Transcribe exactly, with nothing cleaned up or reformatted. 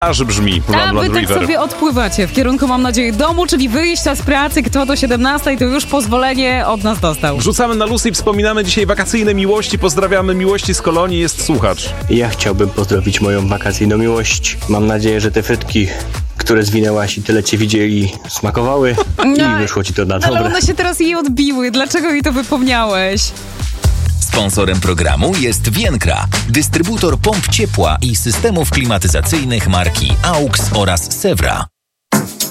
Aż brzmi A Land wy Land tak River. sobie odpływacie w kierunku, mam nadzieję, domu, czyli wyjścia z pracy. Kto do siedemnastej, to już pozwolenie od nas dostał. Rzucamy na Lucy i wspominamy dzisiaj wakacyjne miłości. Pozdrawiamy miłości z Kolonii, jest słuchacz. Ja chciałbym pozdrowić moją wakacyjną miłość. Mam nadzieję, że te frytki, które zwinęłaś i tyle cię widzieli, smakowały No, i wyszło ci to na Ale dobre. one się teraz jej odbiły. Dlaczego mi to wypomniałeś? Sponsorem programu jest Vienkra, dystrybutor pomp ciepła i systemów klimatyzacyjnych marki A U X oraz Sewra.